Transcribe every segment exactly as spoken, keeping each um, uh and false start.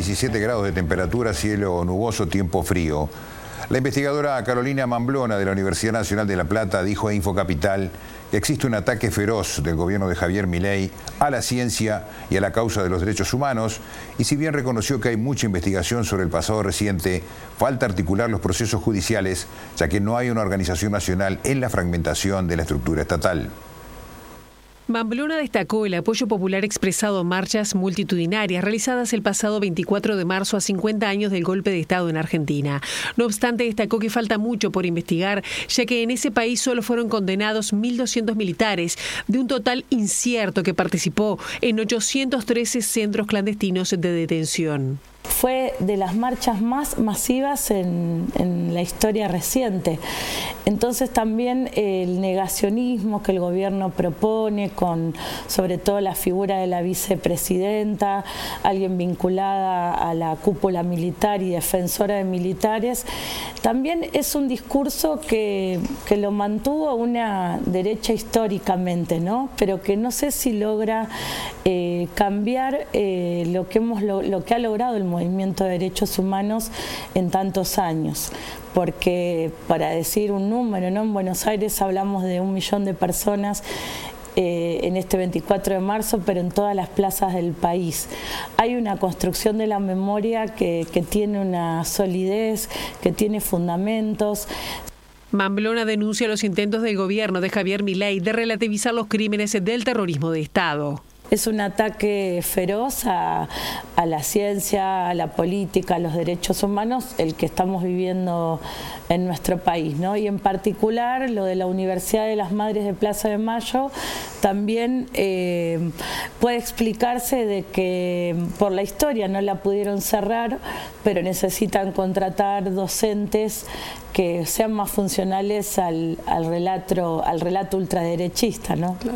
diecisiete grados de temperatura, cielo nuboso, tiempo frío. La investigadora Carolina Mamblona de la Universidad Nacional de La Plata dijo a Infocapital que existe un ataque feroz del gobierno de Javier Milei a la ciencia y a la causa de los derechos humanos, y si bien reconoció que hay mucha investigación sobre el pasado reciente, falta articular los procesos judiciales, ya que no hay una organización nacional en la fragmentación de la estructura estatal. Mamblona destacó el apoyo popular expresado en marchas multitudinarias realizadas el pasado veinticuatro de marzo a cincuenta años del golpe de Estado en Argentina. No obstante, destacó que falta mucho por investigar, ya que en ese país solo fueron condenados mil doscientos militares, de un total incierto que participó en ochocientos trece centros clandestinos de detención. Fue de las marchas más masivas en, en la historia reciente. Entonces también el negacionismo que el gobierno propone, con sobre todo la figura de la vicepresidenta, alguien vinculada a la cúpula militar y defensora de militares, también es un discurso que, que lo mantuvo una derecha históricamente, ¿no? Pero que no sé si logra eh, cambiar eh, lo que hemos lo, lo que ha logrado el movimiento de derechos humanos en tantos años, porque para decir un número, ¿no? En Buenos Aires hablamos de un millón de personas eh, en este veinticuatro de marzo, pero en todas las plazas del país. Hay una construcción de la memoria que, que tiene una solidez, que tiene fundamentos. Mamblona denuncia los intentos del gobierno de Javier Milei de relativizar los crímenes del terrorismo de Estado. Es un ataque feroz a, a la ciencia, a la política, a los derechos humanos, el que estamos viviendo en nuestro país, ¿no? Y en particular lo de la Universidad de las Madres de Plaza de Mayo también eh, puede explicarse de que por la historia no la pudieron cerrar, pero necesitan contratar docentes que sean más funcionales al, al relato, al relato ultraderechista, ¿no? Claro.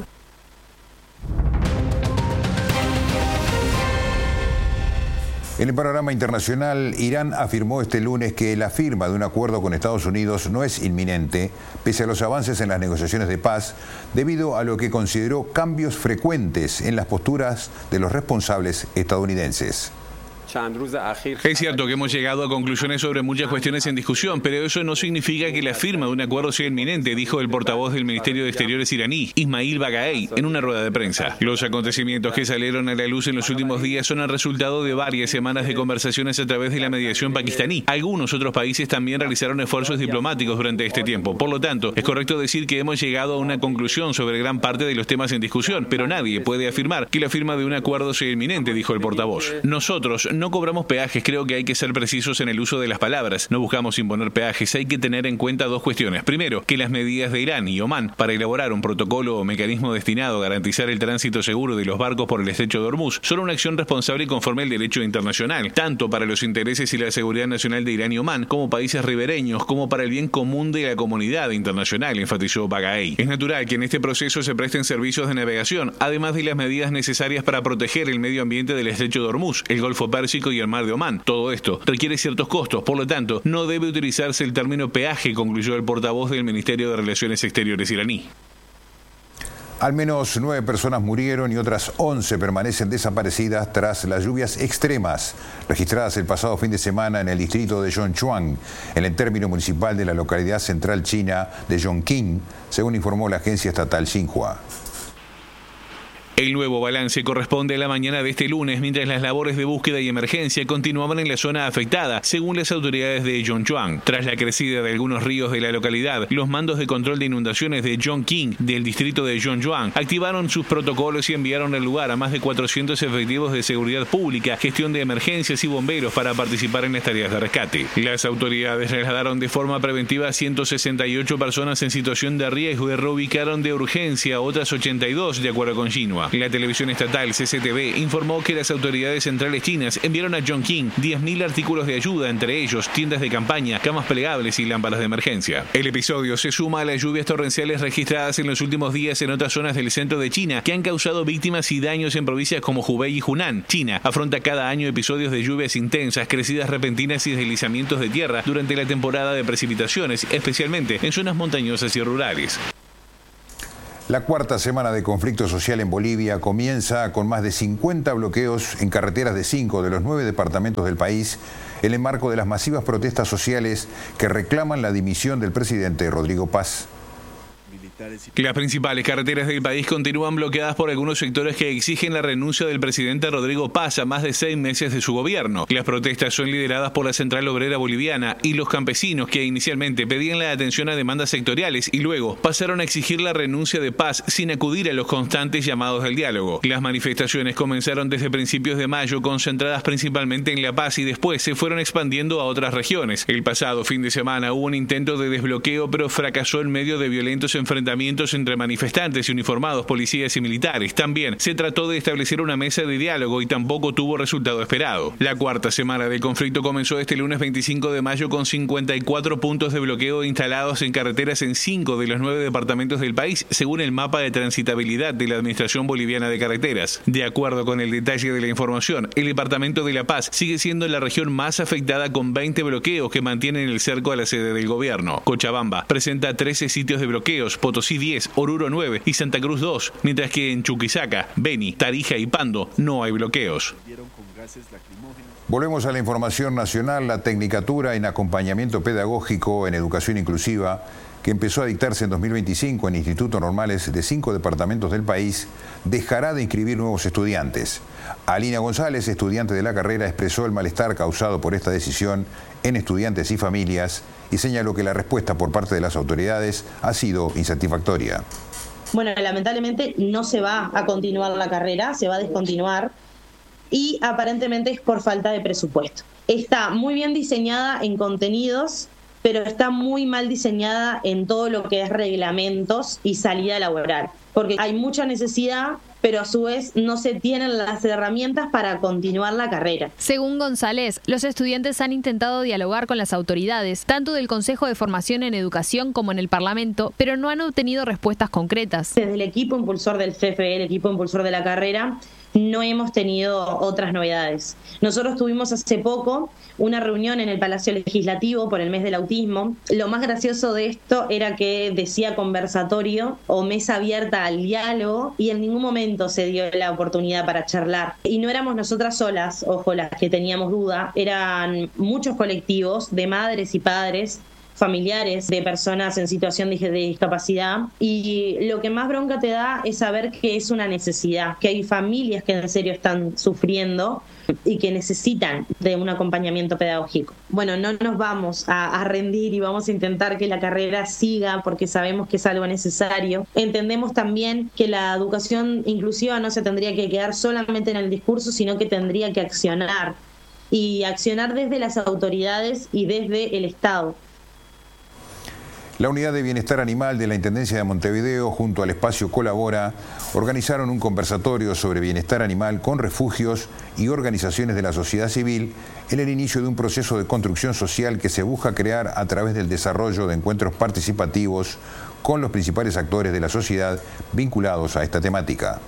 En el panorama internacional, Irán afirmó este lunes que la firma de un acuerdo con Estados Unidos no es inminente, pese a los avances en las negociaciones de paz, debido a lo que consideró cambios frecuentes en las posturas de los responsables estadounidenses. Es cierto que hemos llegado a conclusiones sobre muchas cuestiones en discusión, pero eso no significa que la firma de un acuerdo sea inminente, dijo el portavoz del Ministerio de Exteriores iraní, Ismail Baqai, en una rueda de prensa. Los acontecimientos que salieron a la luz en los últimos días son el resultado de varias semanas de conversaciones a través de la mediación pakistaní. Algunos otros países también realizaron esfuerzos diplomáticos durante este tiempo. Por lo tanto, es correcto decir que hemos llegado a una conclusión sobre gran parte de los temas en discusión, pero nadie puede afirmar que la firma de un acuerdo sea inminente, dijo el portavoz. Nosotros no cobramos peajes, creo que hay que ser precisos en el uso de las palabras. No buscamos imponer peajes, hay que tener en cuenta dos cuestiones. Primero, que las medidas de Irán y Omán para elaborar un protocolo o mecanismo destinado a garantizar el tránsito seguro de los barcos por el estrecho de Hormuz son una acción responsable y conforme al derecho internacional, tanto para los intereses y la seguridad nacional de Irán y Omán, como países ribereños, como para el bien común de la comunidad internacional, enfatizó Baqai. Es natural que en este proceso se presten servicios de navegación, además de las medidas necesarias para proteger el medio ambiente del estrecho de Hormuz, el Golfo Pérsico y el Mar de Omán. Todo esto requiere ciertos costos, por lo tanto, no debe utilizarse el término peaje, concluyó el portavoz del Ministerio de Relaciones Exteriores iraní. Al menos nueve personas murieron y otras once permanecen desaparecidas tras las lluvias extremas registradas el pasado fin de semana en el distrito de Yongchuan, en el término municipal de la localidad central china de Yongqing, según informó la agencia estatal Xinhua. El nuevo balance corresponde a la mañana de este lunes, mientras las labores de búsqueda y emergencia continuaban en la zona afectada, según las autoridades de Yongchuan. Tras la crecida de algunos ríos de la localidad, los mandos de control de inundaciones de Yongqing, del distrito de Yongchuan, activaron sus protocolos y enviaron al lugar a más de cuatrocientos efectivos de seguridad pública, gestión de emergencias y bomberos para participar en las tareas de rescate. Las autoridades trasladaron de forma preventiva a ciento sesenta y ocho personas en situación de riesgo y reubicaron de urgencia a otras ochenta y dos, de acuerdo con Xinhua. La televisión estatal C C T V informó que las autoridades centrales chinas enviaron a Yongqing diez mil artículos de ayuda, entre ellos tiendas de campaña, camas plegables y lámparas de emergencia. El episodio se suma a las lluvias torrenciales registradas en los últimos días en otras zonas del centro de China, que han causado víctimas y daños en provincias como Hubei y Hunan. China afronta cada año episodios de lluvias intensas, crecidas repentinas y deslizamientos de tierra durante la temporada de precipitaciones, especialmente en zonas montañosas y rurales. La cuarta semana de conflicto social en Bolivia comienza con más de cincuenta bloqueos en carreteras de cinco de los nueve departamentos del país en el marco de las masivas protestas sociales que reclaman la dimisión del presidente Rodrigo Paz. Las principales carreteras del país continúan bloqueadas por algunos sectores que exigen la renuncia del presidente Rodrigo Paz a más de seis meses de su gobierno. Las protestas son lideradas por la Central Obrera Boliviana y los campesinos, que inicialmente pedían la atención a demandas sectoriales y luego pasaron a exigir la renuncia de Paz sin acudir a los constantes llamados del diálogo. Las manifestaciones comenzaron desde principios de mayo, concentradas principalmente en La Paz, y después se fueron expandiendo a otras regiones. El pasado fin de semana hubo un intento de desbloqueo, pero fracasó en medio de violentos enfrentamientos entre manifestantes y uniformados, policías y militares. También se trató de establecer una mesa de diálogo y tampoco tuvo resultado esperado. La cuarta semana del conflicto comenzó este lunes veinticinco de mayo con cincuenta y cuatro puntos de bloqueo instalados en carreteras en cinco de los nueve departamentos del país, según el mapa de transitabilidad de la Administración Boliviana de Carreteras. De acuerdo con el detalle de la información, el departamento de La Paz sigue siendo la región más afectada, con veinte bloqueos que mantienen el cerco a la sede del gobierno. Cochabamba presenta trece sitios de bloqueos, Potosí diez, Oruro nueve y Santa Cruz dos, mientras que en Chuquisaca, Beni, Tarija y Pando no hay bloqueos. Volvemos a la información nacional. La Tecnicatura en Acompañamiento Pedagógico en Educación Inclusiva, que empezó a dictarse en dos mil veinticinco en institutos normales de cinco departamentos del país, dejará de inscribir nuevos estudiantes. Alina González, estudiante de la carrera, expresó el malestar causado por esta decisión en estudiantes y familias y señaló que la respuesta por parte de las autoridades ha sido insatisfactoria. Bueno, lamentablemente no se va a continuar la carrera, se va a descontinuar, y aparentemente es por falta de presupuesto. Está muy bien diseñada en contenidos, pero está muy mal diseñada en todo lo que es reglamentos y salida laboral, porque hay mucha necesidad, pero a su vez no se tienen las herramientas para continuar la carrera. Según González, los estudiantes han intentado dialogar con las autoridades, tanto del Consejo de Formación en Educación como en el Parlamento, pero no han obtenido respuestas concretas. Desde el equipo impulsor del C F E, el equipo impulsor de la carrera, no hemos tenido otras novedades. Nosotros tuvimos hace poco una reunión en el Palacio Legislativo por el mes del autismo. Lo más gracioso de esto era que decía conversatorio o mesa abierta al diálogo, y en ningún momento se dio la oportunidad para charlar. Y no éramos nosotras solas, ojo, las que teníamos duda, eran muchos colectivos de madres y padres, familiares de personas en situación de discapacidad, y lo que más bronca te da es saber que es una necesidad, que hay familias que en serio están sufriendo y que necesitan de un acompañamiento pedagógico. Bueno, no nos vamos a, a rendir y vamos a intentar que la carrera siga, porque sabemos que es algo necesario. Entendemos también que la educación inclusiva no se tendría que quedar solamente en el discurso, sino que tendría que accionar, y accionar desde las autoridades y desde el Estado. La Unidad de Bienestar Animal de la Intendencia de Montevideo, junto al espacio Colabora, organizaron un conversatorio sobre bienestar animal con refugios y organizaciones de la sociedad civil en el inicio de un proceso de construcción social que se busca crear a través del desarrollo de encuentros participativos con los principales actores de la sociedad vinculados a esta temática.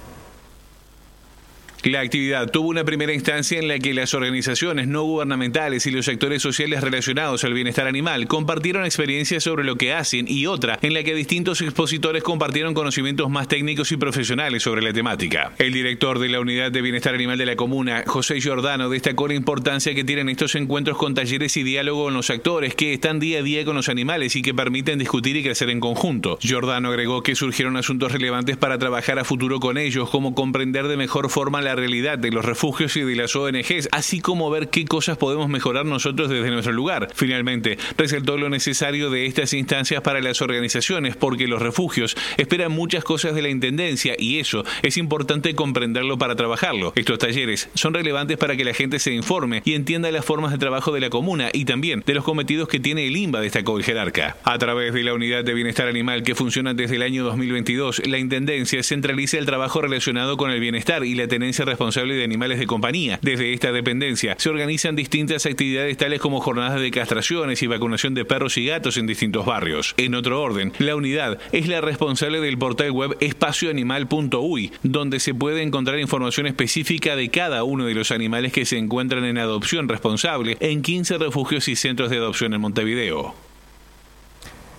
La actividad tuvo una primera instancia en la que las organizaciones no gubernamentales y los sectores sociales relacionados al bienestar animal compartieron experiencias sobre lo que hacen, y otra en la que distintos expositores compartieron conocimientos más técnicos y profesionales sobre la temática. El director de la Unidad de Bienestar Animal de la Comuna, José Giordano, destacó la importancia que tienen estos encuentros con talleres y diálogo con los actores que están día a día con los animales y que permiten discutir y crecer en conjunto. Giordano agregó que surgieron asuntos relevantes para trabajar a futuro con ellos, como comprender de mejor forma la la realidad de los refugios y de las O N Ges, así como ver qué cosas podemos mejorar nosotros desde nuestro lugar. Finalmente, resaltó lo necesario de estas instancias para las organizaciones, porque los refugios esperan muchas cosas de la Intendencia y eso es importante comprenderlo para trabajarlo. Estos talleres son relevantes para que la gente se informe y entienda las formas de trabajo de la comuna y también de los cometidos que tiene el I N B A, destacó el jerarca. A través de la Unidad de Bienestar Animal, que funciona desde el año dos mil veintidós, la Intendencia centraliza el trabajo relacionado con el bienestar y la tenencia responsable de animales de compañía. Desde esta dependencia se organizan distintas actividades tales como jornadas de castraciones y vacunación de perros y gatos en distintos barrios. En otro orden, la unidad es la responsable del portal web espacio animal punto u y, donde se puede encontrar información específica de cada uno de los animales que se encuentran en adopción responsable en quince refugios y centros de adopción en Montevideo.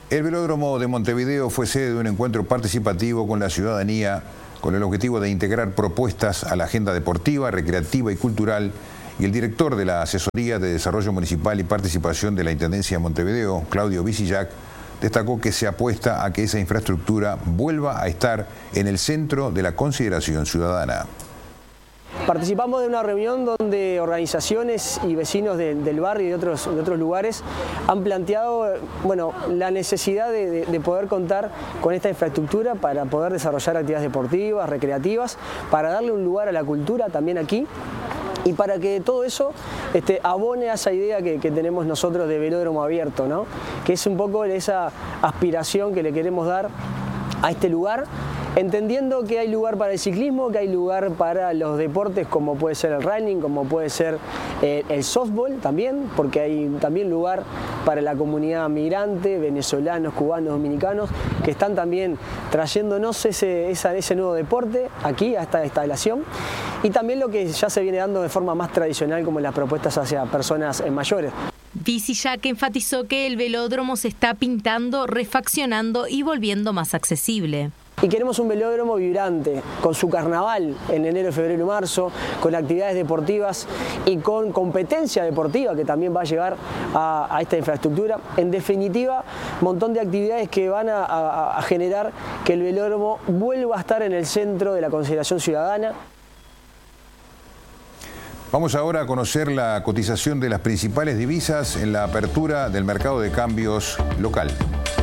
El velódromo de Montevideo fue sede de un encuentro participativo con la ciudadanía con el objetivo de integrar propuestas a la agenda deportiva, recreativa y cultural, y el director de la Asesoría de Desarrollo Municipal y Participación de la Intendencia de Montevideo, Claudio Visillac, destacó que se apuesta a que esa infraestructura vuelva a estar en el centro de la consideración ciudadana. Participamos de una reunión donde organizaciones y vecinos de, del barrio y de otros, de otros lugares han planteado bueno, la necesidad de, de, de poder contar con esta infraestructura para poder desarrollar actividades deportivas, recreativas, para darle un lugar a la cultura también aquí y para que todo eso este, abone a esa idea que, que tenemos nosotros de velódromo abierto, ¿no? Que es un poco esa aspiración que le queremos dar a este lugar, entendiendo que hay lugar para el ciclismo, que hay lugar para los deportes como puede ser el running, como puede ser eh, el softball también, porque hay también lugar para la comunidad migrante, venezolanos, cubanos, dominicanos, que están también trayéndonos ese, esa, ese nuevo deporte aquí a esta instalación, y también lo que ya se viene dando de forma más tradicional como las propuestas hacia personas mayores. Visillac enfatizó que el velódromo se está pintando, refaccionando y volviendo más accesible. Y queremos un velódromo vibrante, con su carnaval en enero, febrero y marzo, con actividades deportivas y con competencia deportiva que también va a llegar a, a esta infraestructura. En definitiva, un montón de actividades que van a, a, a generar que el velódromo vuelva a estar en el centro de la consideración ciudadana. Vamos ahora a conocer la cotización de las principales divisas en la apertura del mercado de cambios local.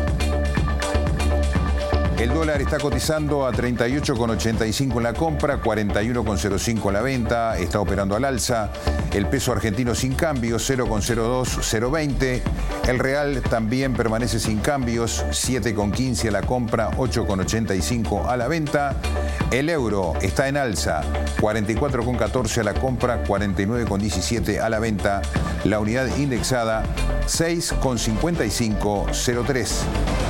El dólar está cotizando a treinta y ocho con ochenta y cinco en la compra, cuarenta y uno con cero cinco en la venta, está operando al alza. El peso argentino sin cambios, cero con cero dos, cero veinte. El real también permanece sin cambios, siete con quince a la compra, ocho con ochenta y cinco a la venta. El euro está en alza, cuarenta y cuatro con catorce a la compra, cuarenta y nueve con diecisiete a la venta. La unidad indexada, seis con cincuenta y cinco cero tres.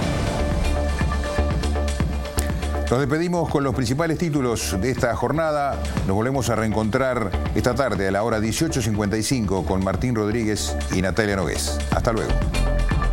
Nos despedimos con los principales títulos de esta jornada. Nos volvemos a reencontrar esta tarde a la hora dieciocho cincuenta y cinco con Martín Rodríguez y Natalia Nogués. Hasta luego.